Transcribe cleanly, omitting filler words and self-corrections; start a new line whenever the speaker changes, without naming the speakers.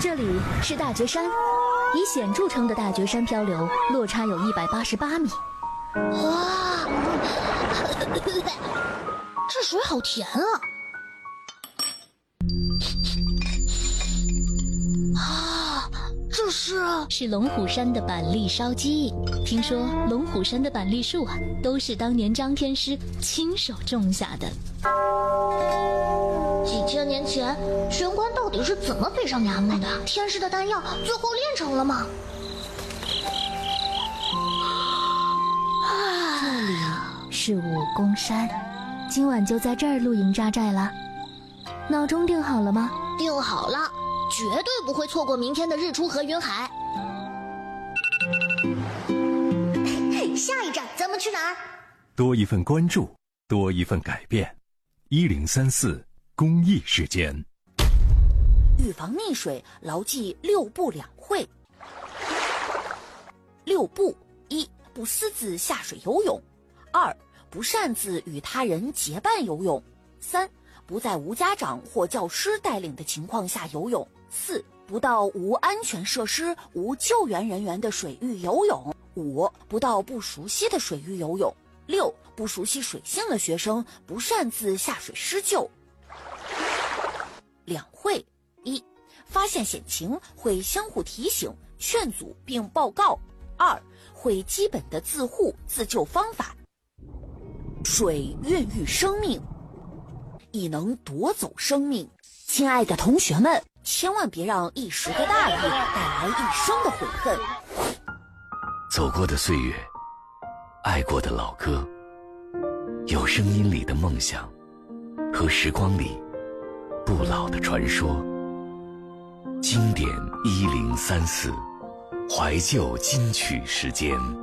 这里是大觉山，以险著称的大觉山漂流落差有188米。
哇，这水好甜啊！啊，这是
龙虎山的板栗烧鸡。听说龙虎山的板栗树啊，都是当年张天师亲手种下的。
几千年前，玄关到底是怎么飞上衙门的？天师的丹药最后炼成了吗？
这里是武功山，今晚就在这儿露营扎寨了。闹钟定好了吗？
定好了，绝对不会错过明天的日出和云海。下一站咱们去哪儿？
多一份关注，多一份改变。1034公益时间。
预防溺水，牢记6不2会。6不：1、不私自下水游泳；2、不擅自与他人结伴游泳；3、不在无家长或教师带领的情况下游泳；4、不到无安全设施、无救援人员的水域游泳；5、不到不熟悉的水域游泳；6、不熟悉水性的学生不擅自下水施救。2会：1、发现险情会相互提醒、劝阻并报告；2、会基本的自护自救方法。水孕育生命，亦能夺走生命。亲爱的同学们，千万别让一时的大意带来一生的悔恨。
走过的岁月，爱过的老歌，有声音里的梦想，和时光里不老的传说。经典1034，怀旧金曲时间。